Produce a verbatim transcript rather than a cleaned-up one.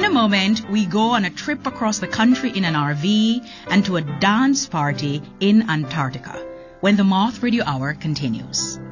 In a moment, we go on a trip across the country in an R V and to a dance party in Antarctica when the Moth Radio Hour continues.